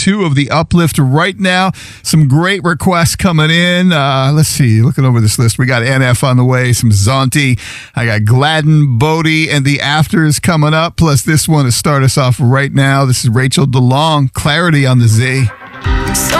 2 of the Uplift right now. Some great requests coming in. Let's see, looking over this list, we got NF on the way, some Zonti. I got Gladden, Bodie, and the Afters coming up. Plus this one to start us off right now. This is Rachel DeLong, Clarity on the Z. So